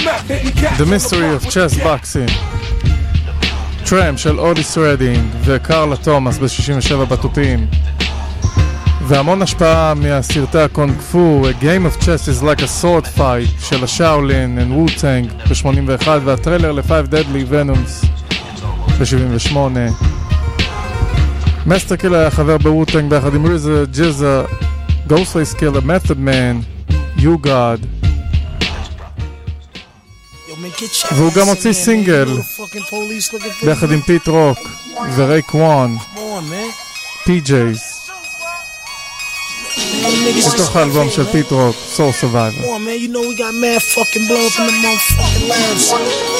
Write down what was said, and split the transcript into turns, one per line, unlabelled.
The Mystery of Chess Boxing, טראמפ של אודיס רדינג וקרלה תומאס ב-67 בתותים, והמון השפעה מהסרטי הקונג פו A Game of Chess is like a sword fight של השאולין and wu-tang ב-81, והטריילר ל-Five Deadly Venoms ב-78. מאסטר קיל היה חבר בוו-טנג ביחד עם ריזה, ג'יזה, Ghostface Killer, Method Man, You God, והוא גם הוציא סינגל ביחד עם פיט רוק ורייק וואן, PJs, מתוך האלבום של פיט רוק, Soul Survivor.